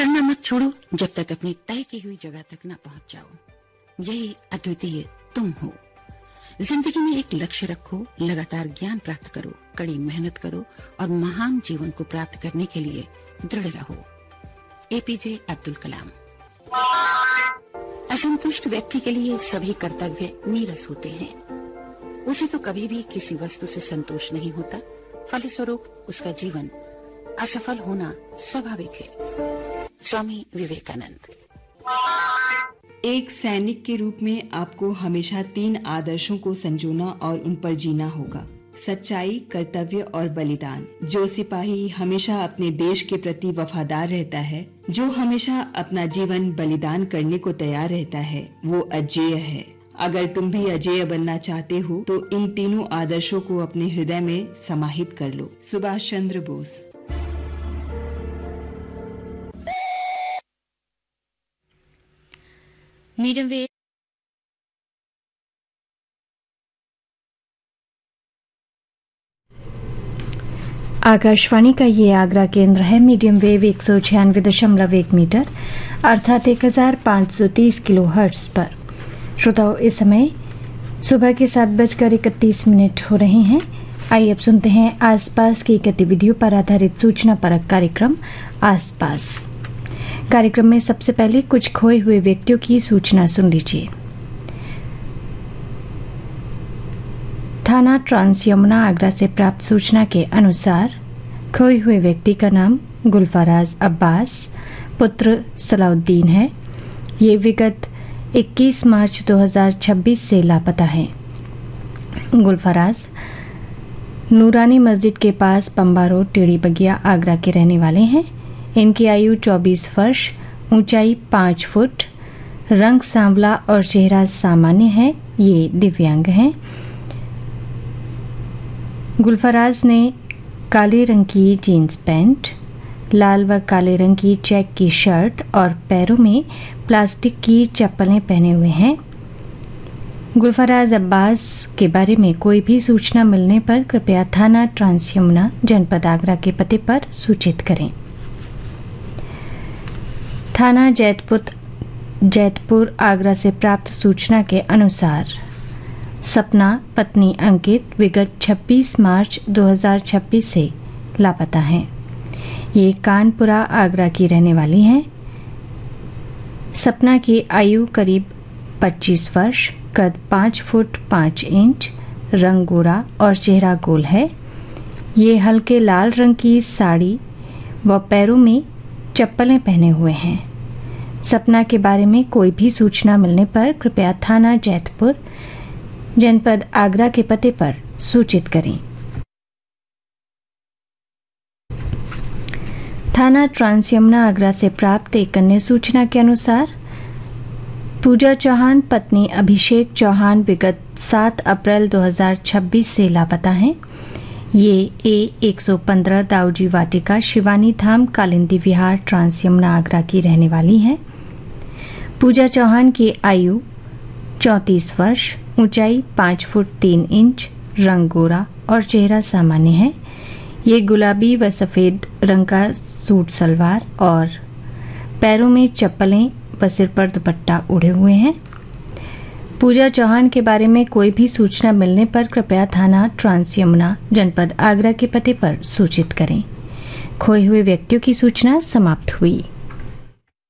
करना मत छोड़ो जब तक अपनी तय की हुई जगह तक न पहुंच जाओ। यही अद्वितीय तुम हो। जिंदगी में एक लक्ष्य रखो, लगातार ज्ञान प्राप्त करो, कड़ी मेहनत करो और महान जीवन को प्राप्त करने के लिए दृढ़ रहो। एपीजे अब्दुल कलाम। असंतुष्ट व्यक्ति के लिए सभी कर्तव्य नीरस होते हैं। उसे तो कभी भी किसी वस्तु से संतोष नहीं होता, फलस्वरूप उसका जीवन असफल होना स्वाभाविक है। स्वामी विवेकानंद। एक सैनिक के रूप में आपको हमेशा 3 आदर्शों को संजोना और उन पर जीना होगा: सच्चाई, कर्तव्य और बलिदान। जो सिपाही हमेशा अपने देश के प्रति वफादार रहता है, जो हमेशा अपना जीवन बलिदान करने को तैयार रहता है, वो अजेय है। अगर तुम भी अजेय बनना चाहते हो तो इन तीनों आदर्शों को अपने हृदय में समाहित कर लो। सुभाष चंद्र बोस। मीडियम वेव आकाशवाणी का ये आगरा केंद्र है। मीडियम वेव 196.1 मीटर अर्थात 1530 किलो हर्ट्ज पर। श्रोताओं, इस समय सुबह के 7:31 हो रहे हैं। आइए अब सुनते हैं आसपास की गतिविधियों पर आधारित सूचना परक कार्यक्रम आसपास। कार्यक्रम में सबसे पहले कुछ खोए हुए व्यक्तियों की सूचना सुन लीजिए। थाना ट्रांस यमुना आगरा से प्राप्त सूचना के अनुसार खोए हुए व्यक्ति का नाम गुलफराज अब्बास पुत्र सलाउद्दीन है। ये विगत 21 मार्च 2026 से लापता है। गुलफराज नूरानी मस्जिद के पास पंबा रोड, टेढ़ी बगिया, आगरा के रहने वाले हैं। इनकी आयु 24 वर्ष, ऊंचाई 5 फुट, रंग सांवला और चेहरा सामान्य है। ये दिव्यांग हैं। गुलफराज ने काले रंग की जीन्स पैंट, लाल व काले रंग की चेक की शर्ट और पैरों में प्लास्टिक की चप्पलें पहने हुए हैं। गुलफराज अब्बास के बारे में कोई भी सूचना मिलने पर कृपया थाना ट्रांस यमुना, जनपद आगरा के पते पर सूचित करें। थाना जैतपुर आगरा से प्राप्त सूचना के अनुसार सपना पत्नी अंकित विगत 26 मार्च 2026 से लापता हैं। ये कानपुरा आगरा की रहने वाली हैं। सपना की आयु करीब 25 वर्ष, कद 5 फुट 5 इंच, रंग गोरा और चेहरा गोल है। ये हल्के लाल रंग की साड़ी व पैरों में चप्पलें पहने हुए हैं। सपना के बारे में कोई भी सूचना मिलने पर कृपया थाना जैतपुर, जनपद आगरा के पते पर सूचित करें। थाना ट्रांस यमुना आगरा से प्राप्त एक अन्य सूचना के अनुसार पूजा चौहान पत्नी अभिषेक चौहान विगत 7 अप्रैल 2026 से लापता हैं। ये A115 दाऊजी वाटिका, शिवानी धाम, कालिंदी विहार, ट्रांस यमुना आगरा की रहने वाली हैं। पूजा चौहान की आयु 34 वर्ष, ऊंचाई 5 फुट 3 इंच, रंग गोरा और चेहरा सामान्य है। ये गुलाबी व सफ़ेद रंग का सूट सलवार और पैरों में चप्पलें व सिर पर दुपट्टा ओढ़े हुए हैं। पूजा चौहान के बारे में कोई भी सूचना मिलने पर कृपया थाना ट्रांस यमुना, जनपद आगरा के पते पर सूचित करें। खोए हुए व्यक्तियों की सूचना समाप्त हुई।